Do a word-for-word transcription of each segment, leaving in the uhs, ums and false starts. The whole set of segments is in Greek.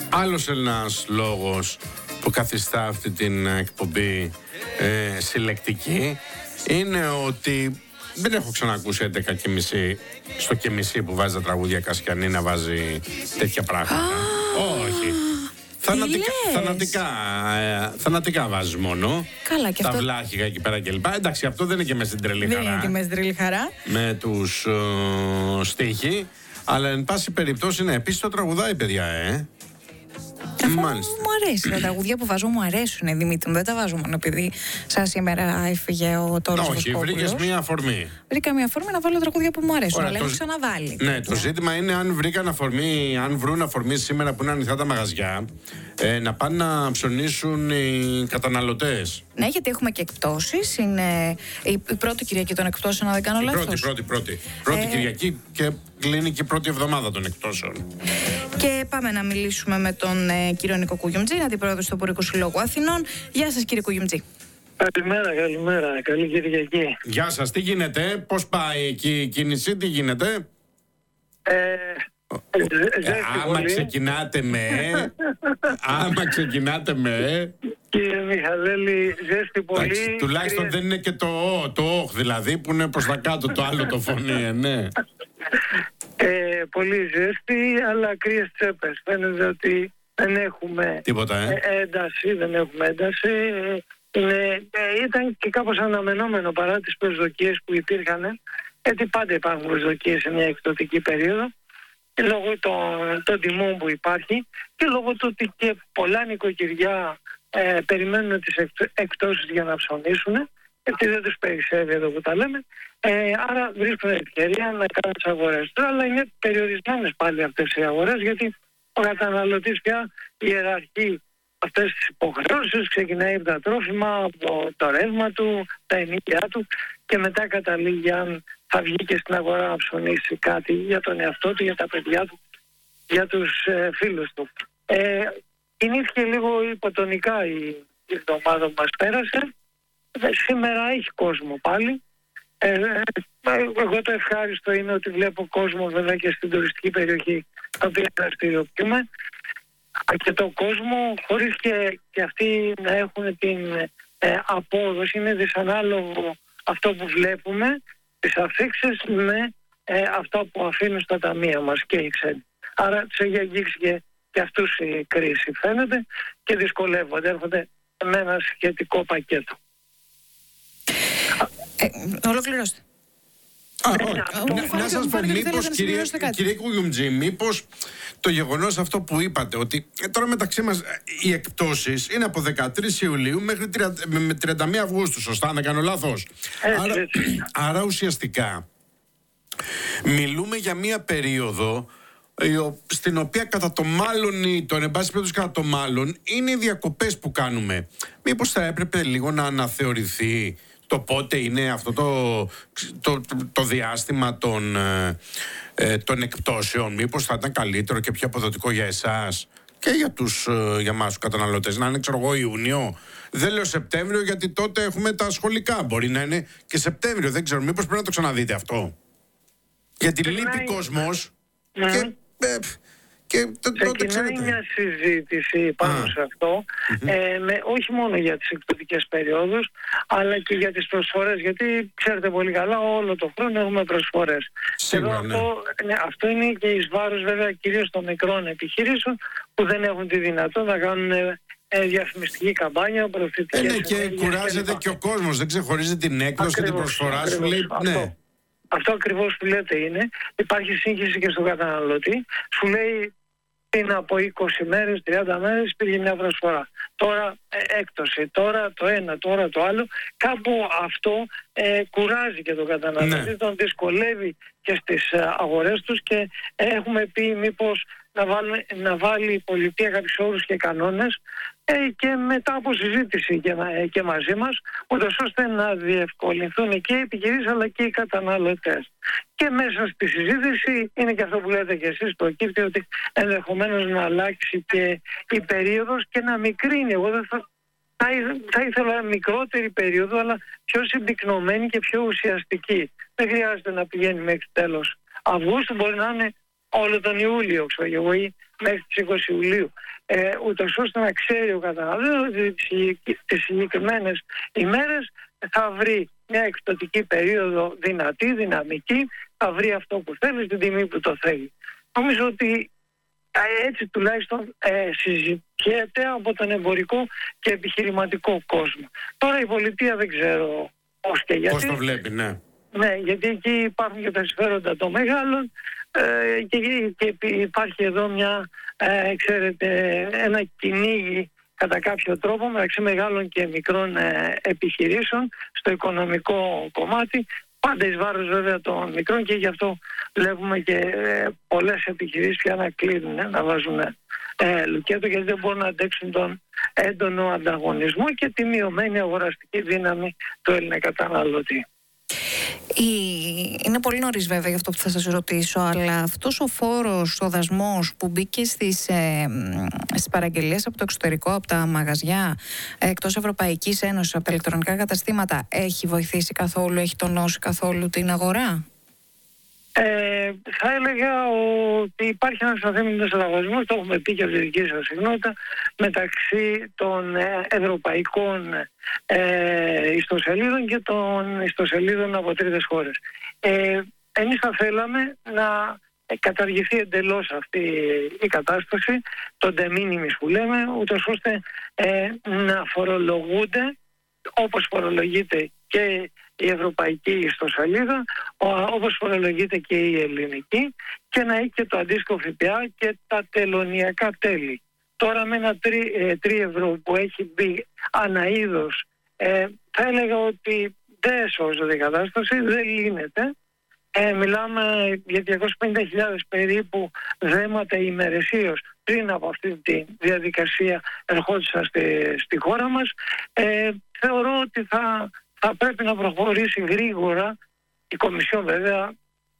Άλλος ένας λόγος που καθιστά αυτή την εκπομπή ε, συλλεκτική είναι ότι δεν έχω ξανακούσει έντεκα και μισή στο και μισή που βάζει τα τραγούδια Κασιανή να βάζει τέτοια πράγματα. Όχι. Θανατικά, θανατικά, ε, θανατικά βάζεις μόνο. Καλά, και τα αυτό... βλάχικα εκεί πέρα κλπ. Εντάξει, αυτό δεν είναι και με στην τρελή χαρά. Δεν είναι και με στην τρελή χαρά. Με τους ε, στίχοι. Αλλά εν πάση περιπτώσει, ναι, επίσης το τραγουδάει, παιδιά, ε. Αφού μάλιστα μου αρέσει. Τα τραγούδια που βάζω μου αρέσουν, Δημήτρη. Δεν τα βάζω μόνο επειδή σαν σήμερα έφυγε ο Τόρος Βοσκόπουλος. Όχι, βρήκες μία αφορμή. Βρήκα μία αφορμή να βάλω τραγούδια που μου αρέσουν. Ωραία, αλλά το... έχω ξαναβάλει. Ναι, το ζήτημα είναι αν βρήκαν αφορμή, αν βρουν αφορμή σήμερα που είναι ανοιχτά τα μαγαζιά, ε, να πάνε να ψωνίσουν οι καταναλωτές. Ναι, γιατί έχουμε και εκπτώσεις. Είναι η, η πρώτη Κυριακή των εκπτώσεων, αν δεν κάνω λάθος. Πρώτη, πρώτη, πρώτη. Πρώτη ε... Κυριακή και κλείνει και η πρώτη εβδομάδα των εκπτώσεων. Και πάμε να μιλήσουμε με τον ε, κύριο Νίκο Κουγιουμτζή, αντιπρόεδρο του Εμπορικού Συλλόγου Αθηνών. Γεια σας, κύριε Κουγιουμτζή. Καλημέρα, καλημέρα. Καλή Κυριακή. Γεια σας, τι γίνεται, πώς πάει εκεί η κίνηση, τι γίνεται. Ε, ε, άμα πολύ. ξεκινάτε με άμα ξεκινάτε με Κύριε Μιχαλέλη, ζέστη πολύ. Εντάξει, τουλάχιστον κρύες... δεν είναι και το ο, το όχ δηλαδή που είναι προς τα κάτω το άλλο το φωνή, ε, ναι. Ε, πολύ ζέστη, αλλά κρύες τσέπες. Φαίνεται ότι δεν έχουμε τίποτα, ε. ένταση, δεν έχουμε ένταση. Είναι, ε, ήταν και κάπως αναμενόμενο παρά τις προσδοκίες που υπήρχαν, γιατί πάντα υπάρχουν προσδοκίες σε μια εκπτωτική περίοδο, και λόγω των, των τιμών που υπάρχει και λόγω του ότι και πολλά νοικοκυριά ε, περιμένουν τις εκπτώσεις για να ψωνίσουν, γιατί δεν τους περισσεύει εδώ που τα λέμε, ε, άρα βρίσκουν ευκαιρία να κάνουν τις αγορές. Τώρα, αλλά είναι περιορισμένες πάλι αυτές οι αγορές, γιατί ο καταναλωτής πια ιεραρχεί αυτές τις υποχρεώσεις, ξεκινάει από τα τρόφιμα, από το ρεύμα του, τα ενοίκια του, και μετά καταλήγει αν θα βγει και στην αγορά να ψωνίσει κάτι για τον εαυτό του, για τα παιδιά του, για τους ε, φίλους του. Ε, κινήθηκε λίγο υποτονικά η, η εβδομάδα που μας πέρασε. Ε, σήμερα έχει κόσμο πάλι. Ε, ε, εγώ το ευχάριστο είναι ότι βλέπω κόσμο βέβαια και στην τουριστική περιοχή, τα οποία δραστηριοποιούμε. Αρκετό κόσμο, χωρίς και, και αυτοί να έχουν την ε, απόδοση. Είναι δυσανάλογο αυτό που βλέπουμε, τις αφήξεις με ε, αυτά που αφήνουν στα ταμεία μας και οι ξένοι. Άρα τους έχει αγγίξει και, και αυτούς η κρίση, φαίνεται, και δυσκολεύονται, έρχονται με ένα σχετικό πακέτο. Ε, ολοκληρώστε. Α, να, να σας πω, μήπως, κύριε, κύριε Κουγιουμτζή, μήπως το γεγονός αυτό που είπατε, ότι ε, τώρα μεταξύ μας οι εκπτώσεις είναι από δεκατρείς Ιουλίου μέχρι τριάντα μία Αυγούστου, σωστά, αν δεν κάνω λάθος. Έτσι, άρα, έτσι. άρα ουσιαστικά μιλούμε για μία περίοδο στην οποία κατά το μάλλον ή το εν πάση περιπτώσει κατά το μάλλον είναι οι διακοπές που κάνουμε. Μήπως θα έπρεπε λίγο να αναθεωρηθεί το πότε είναι αυτό το, το, το, το διάστημα των, ε, των εκπτώσεων. Μήπως θα ήταν καλύτερο και πιο αποδοτικό για εσάς και για, τους, ε, για μας τους καταναλωτές να είναι, ξέρω εγώ, Ιούνιο. Δεν λέω Σεπτέμβριο, γιατί τότε έχουμε τα σχολικά. Μπορεί να είναι και Σεπτέμβριο, δεν ξέρω. Μήπως πρέπει να το ξαναδείτε αυτό. Γιατί λείπει κόσμος mm. και... Ε, Και ξεκινάει μια συζήτηση πάνω Α. σε αυτό, mm-hmm. ε, με, όχι μόνο για τις εκπτωτικές περιόδους, αλλά και για τις προσφορές, γιατί ξέρετε πολύ καλά όλο το χρόνο έχουμε προσφορές. Σίγουρα, Εδώ ναι. αυτό, ναι, αυτό είναι και εις βάρος βέβαια κυρίως των μικρών επιχειρήσεων που δεν έχουν τη δυνατότητα να κάνουν ε, διαφημιστική καμπάνια, προωθητικές. Ε, ναι, και κουράζεται και ο κόσμος, δεν ξεχωρίζει την έκδοση και την προσφορά σου. Λέει, ναι. Αυτό. Αυτό ακριβώς που λέτε είναι, υπάρχει σύγχυση και στον καταναλωτή, σου λέει πριν από είκοσι μέρες, τριάντα μέρες υπήρχε μια προσφορά. Τώρα ε, έκπτωση, τώρα το ένα, τώρα το άλλο. Κάπου αυτό ε, κουράζει και τον καταναλωτή, ναι. τον δυσκολεύει και στις ε, αγορές τους, και έχουμε πει μήπως να, βάλουμε, να βάλει η πολιτεία κάποιους όρους και κανόνες ε, και μετά από συζήτηση και, ε, και μαζί μας, ούτως ώστε να διευκολυνθούν και οι επιχειρήσεις αλλά και οι καταναλωτές. Και μέσα στη συζήτηση είναι και αυτό που λέτε και εσείς, προκύπτει ότι ενδεχομένως να αλλάξει και η περίοδος και να μικρύνει. Εγώ δεν θα, θα, θα ήθελα μικρότερη περίοδο, αλλά πιο συμπυκνωμένη και πιο ουσιαστική. Δεν χρειάζεται να πηγαίνει μέχρι τέλος Αυγούστου, μπορεί να είναι όλο τον Ιούλιο, ξέρω, μέχρι τις είκοσι Ιουλίου, ε, ούτως ώστε να ξέρει ο καταναλωτής ότι τις συγκεκριμένες ημέρες θα βρει μια εκπτωτική περίοδο δυνατή, δυναμική, θα βρει αυτό που θέλει, στην τιμή που το θέλει. Νομίζω ότι έτσι τουλάχιστον ε, συζητιέται από τον εμπορικό και επιχειρηματικό κόσμο. Τώρα η πολιτεία δεν ξέρω πώς και γιατί. Πώς το βλέπει, ναι. Ναι, γιατί εκεί υπάρχουν και τα συμφέροντα των μεγάλων ε, και, και υπάρχει εδώ μια, ε, ξέρετε, ένα κυνήγι κατά κάποιο τρόπο μεταξύ μεγάλων και μικρών ε, επιχειρήσεων στο οικονομικό κομμάτι, πάντα εις βάρος βέβαια των μικρών, και γι' αυτό βλέπουμε και ε, πολλές επιχειρήσεις πια να κλείνουν, ε, να βάζουν ε, λουκέτο, γιατί δεν μπορούν να αντέξουν τον έντονο ανταγωνισμό και τη μειωμένη αγοραστική δύναμη του Έλληνα καταναλωτή. Είναι πολύ νωρίς βέβαια για αυτό που θα σας ρωτήσω, αλλά αυτός ο φόρος, ο δασμός που μπήκε στις, ε, στις παραγγελίες από το εξωτερικό, από τα μαγαζιά εκτός Ευρωπαϊκής Ένωσης, από τα ηλεκτρονικά καταστήματα, έχει βοηθήσει καθόλου, έχει τονώσει καθόλου την αγορά? Ε, θα έλεγα ότι υπάρχει ένας αθέμητος ανταγωνισμός, το έχουμε πει και από τη δική σας συχνότητα, μεταξύ των ευρωπαϊκών ε, ιστοσελίδων και των ιστοσελίδων από τρίτες χώρες. Ε, εμείς θα θέλαμε να καταργηθεί εντελώς αυτή η κατάσταση, το de minimis που λέμε, ούτως ώστε ε, να φορολογούνται όπως φορολογείται και η ευρωπαϊκή ιστοσελίδα, όπως φορολογείται και η ελληνική, και να έχει και το αντίστοιχο ΦΠΑ και τα τελωνιακά τέλη. Τώρα με ένα τρία ευρώ που έχει μπει αναείδος, ε, θα έλεγα ότι δεν σώζεται η κατάσταση, δεν λύνεται. Ε, μιλάμε για διακόσιες πενήντα χιλιάδες περίπου δέματα ημερησίως πριν από αυτή τη διαδικασία ερχόντουσαν στη, στη χώρα μας. Ε, θεωρώ ότι θα... θα πρέπει να προχωρήσει γρήγορα η Κομισιόν βέβαια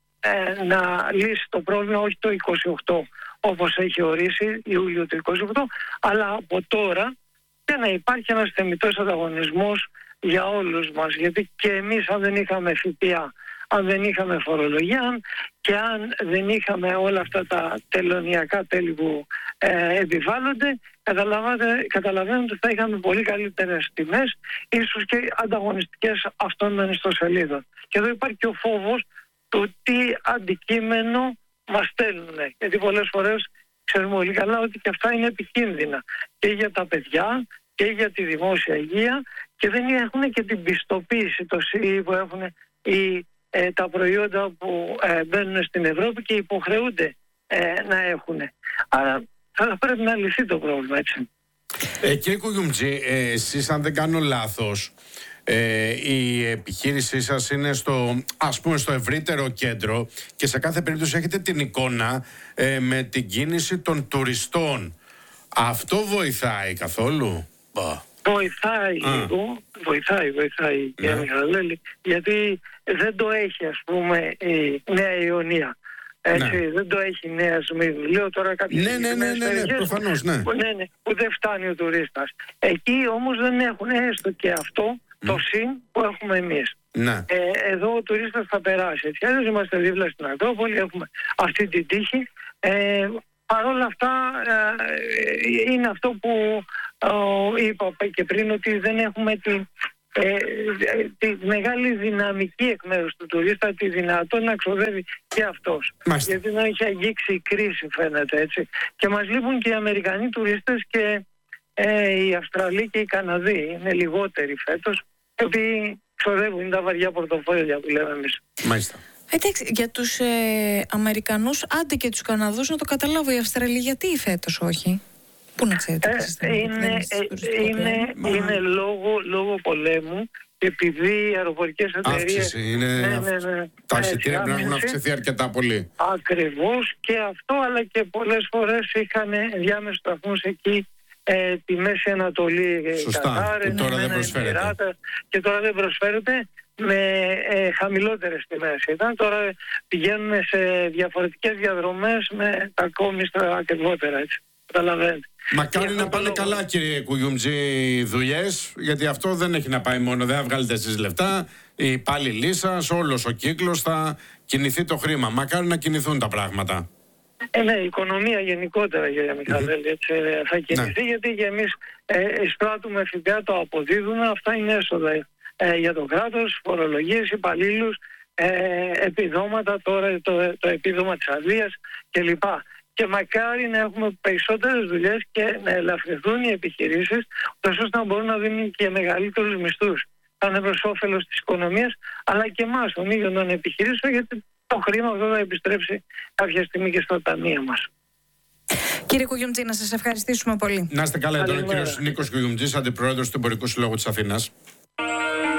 ε, να λύσει το πρόβλημα, όχι το είκοσι οκτώ όπως έχει ορίσει Ιούλιο του είκοσι οκτώ, αλλά από τώρα, και να υπάρχει ένας θεμιτός ανταγωνισμός για όλους μας, γιατί και εμείς αν δεν είχαμε ΦΠΑ, αν δεν είχαμε φορολογία και αν δεν είχαμε όλα αυτά τα τελωνιακά τέλη που ε, επιβάλλονται, καταλαβαίνετε ότι θα είχαμε πολύ καλύτερες τιμές, ίσως και ανταγωνιστικές αυτών των ιστοσελίδων. Και εδώ υπάρχει και ο φόβος του τι αντικείμενο μας στέλνουν. Γιατί πολλές φορές ξέρουμε πολύ καλά ότι και αυτά είναι επικίνδυνα και για τα παιδιά και για τη δημόσια υγεία, και δεν έχουν και την πιστοποίηση, το σι ι που έχουν οι Ε, τα προϊόντα που ε, μπαίνουν στην Ευρώπη και υποχρεούνται ε, να έχουν. Άρα θα πρέπει να λυθεί το πρόβλημα, έτσι. Ε, κύριε Κουγιούμτζη, ε, εσείς αν δεν κάνω λάθος, ε, η επιχείρησή σας είναι στο, ας πούμε, στο ευρύτερο κέντρο και σε κάθε περίπτωση έχετε την εικόνα ε, με την κίνηση των τουριστών. Αυτό βοηθάει καθόλου? Βοηθάει λίγο, βοηθάει, βοηθάει, κύριε Μιχαλέλη, γιατί δεν το έχει, ας πούμε, η Νέα Ιωνία. Έτσι, ναι. Δεν το έχει η Νέα Σμύρνη. Λέω τώρα κάποιες ναι, ναι, ναι, ναι, ναι, προφανώς, ναι. Που, ναι, ναι, που δεν φτάνει ο τουρίστας. Εκεί όμως δεν έχουν έστω και αυτό το mm. συν που έχουμε εμείς. Ναι. Ε, εδώ ο τουρίστας θα περάσει. Έτσι, άλλως είμαστε δίπλα στην Ακρόπολη, έχουμε αυτή την τύχη. Ε, Παρ' όλα αυτά ε, είναι αυτό που ε, είπα και πριν, ότι δεν έχουμε τη, ε, τη μεγάλη δυναμική εκ μέρους του τουρίστα, τη δυνατότητα να ξοδεύει και αυτός. Μάλιστα. Γιατί να έχει αγγίξει η κρίση, φαίνεται, έτσι. Και μας λείπουν και οι Αμερικανοί τουρίστες και ε, οι Αυστραλοί και οι Καναδοί. Είναι λιγότεροι φέτος, επειδή ξοδεύουν, είναι τα βαριά πορτοφόλια που λέμε εμείς. Μάλιστα. Εντάξει, για τους ε, Αμερικανούς, άντε και τους Καναδούς, να το καταλάβω, οι Αυστραλοί γιατί φέτος όχι? Πού να ξέρετε? Ε, είναι ε, είναι, είναι λόγω, λόγω πολέμου, επειδή οι αεροπορικές εταιρείες... Αύξηση, είναι... Ναι, ναι, ναι. Τα εισιτήρια πρέπει να έχουν αυξηθεί αρκετά πολύ. Ακριβώς, και αυτό, αλλά και πολλές φορές είχαν διάμεσους σταθμούς εκεί ε, τη Μέση Ανατολή. Σωστά, Κατάρ, και τώρα δεν προσφέρεται. Μοιράτα, και τώρα δεν προσφέρεται με ε, χαμηλότερες τιμές. Ήταν, τώρα πηγαίνουν σε διαφορετικές διαδρομές με τα κόμιστρα ακριβότερα, έτσι. Καταλαβαίνετε. Μακάρι να πάνε λόγο... καλά, κύριε Κουγιούμτζη, οι δουλειές, γιατί αυτό δεν έχει να πάει μόνο, δεν θα βγάλετε εσείς λεφτά, οι υπάλληλοι σας, όλος ο κύκλος θα κινηθεί το χρήμα. Μακάρι να κινηθούν τα πράγματα. Ε, ναι, η οικονομία γενικότερα, κύριε Μιχαλέλη, έτσι, θα κινηθεί, ναι. Γιατί και εμείς ε, εισπράττουμε ΦΠΑ, το αποδίδουμε, αυτά είναι έσοδα ε, για το κράτος, φορολογίες, υπαλλήλους, ε, επιδόματα, τώρα το, το επίδομα της αδείας κλπ. Και μακάρι να έχουμε περισσότερες δουλειές και να ελαφρυνθούν οι επιχειρήσεις, ώστε να μπορούν να δίνουν και μεγαλύτερους μισθούς. Θα είναι προς όφελος της οικονομίας, αλλά και εμάς, των ίδιων των επιχειρήσεων, γιατί το χρήμα αυτό θα επιστρέψει κάποια στιγμή και στα ταμεία μας. Κύριε Κουγιουμτζή, να σας ευχαριστήσουμε πολύ. Να είστε καλά. Τώρα ο κύριος Νίκος Κουγιουμτζής, Αντιπρόεδρος του Εμπορικού Συλλόγου της Αθήνας.